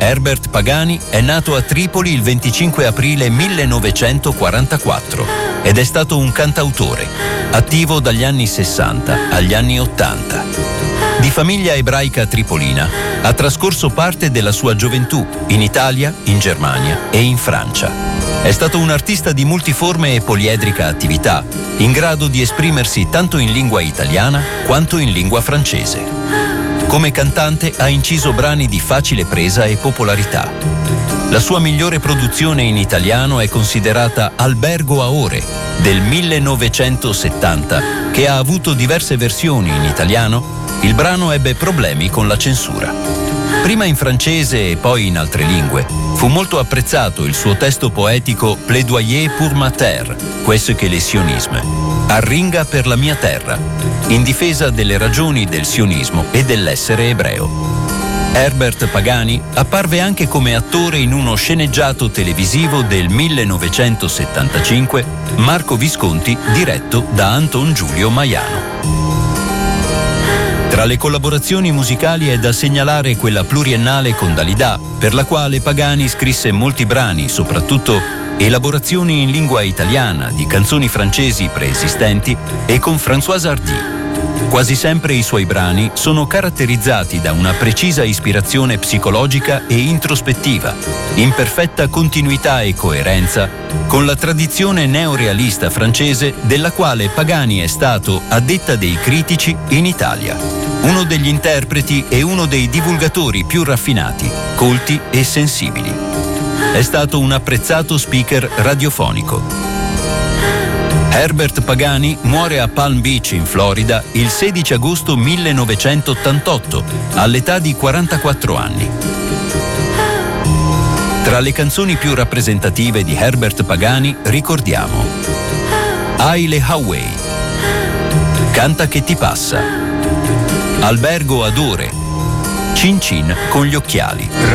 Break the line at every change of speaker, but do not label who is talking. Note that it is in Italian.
Herbert Pagani è nato a Tripoli il 25 aprile 1944 ed è stato un cantautore, attivo dagli anni 60 agli anni 80. Di famiglia ebraica tripolina, ha trascorso parte della sua gioventù in Italia, in Germania e in Francia. È stato un artista di multiforme e poliedrica attività, in grado di esprimersi tanto in lingua italiana quanto in lingua francese. Come cantante ha inciso brani di facile presa e popolarità. La sua migliore produzione in italiano è considerata Albergo a ore del 1970, che ha avuto diverse versioni in italiano. Il brano ebbe problemi con la censura. Prima in francese e poi in altre lingue, fu molto apprezzato il suo testo poetico Plaidoyer pour ma terre, questo che le sionisme, arringa per la mia terra, in difesa delle ragioni del sionismo e dell'essere ebreo. Herbert Pagani apparve anche come attore in uno sceneggiato televisivo del 1975, Marco Visconti, diretto da Anton Giulio Maiano. Tra le collaborazioni musicali è da segnalare quella pluriennale con Dalida, per la quale Pagani scrisse molti brani, soprattutto elaborazioni in lingua italiana di canzoni francesi preesistenti, e con Françoise Hardy. Quasi sempre i suoi brani sono caratterizzati da una precisa ispirazione psicologica e introspettiva, in perfetta continuità e coerenza con la tradizione neorealista francese, della quale Pagani è stato, a detta dei critici, in Italia uno degli interpreti e uno dei divulgatori più raffinati, colti e sensibili. È stato un apprezzato speaker radiofonico. Herbert Pagani muore a Palm Beach, in Florida, il 16 agosto 1988, all'età di 44 anni. Tra le canzoni più rappresentative di Herbert Pagani ricordiamo Aile Hawaii, Canta che ti passa, Albergo ad ore, Cin Cin con gli occhiali.